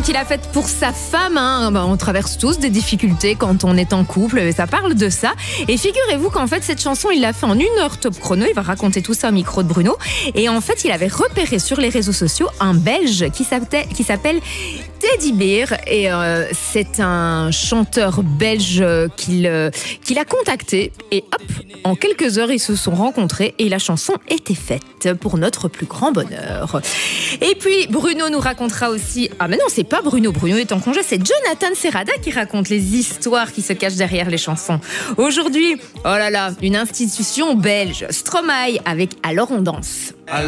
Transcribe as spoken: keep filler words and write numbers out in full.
qu'il a faite pour sa femme. Hein. Bah, on traverse tous des difficultés quand on est en couple, et ça parle de ça. Et figurez-vous qu'en fait, cette chanson, il l'a fait en une heure top chrono. Il va raconter tout ça au micro de Bruno. Et en fait, il avait repéré sur les réseaux sociaux un Belge qui s'appelle, qui s'appelle Teddy Bear. Et euh, c'est un chanteur belge qu'il, euh, qu'il a contacté. Et hop, en quelques heures, ils se sont rencontrés et la chanson était faite pour notre plus grand bonheur. Et puis, Bruno nous racontera aussi... Ah mais non, c'est pas Bruno. Bruno est en congé. C'est Jonathan Serrada qui raconte les histoires qui se cachent derrière les chansons. Aujourd'hui, oh là là, une institution belge, Stromae avec Alors on danse.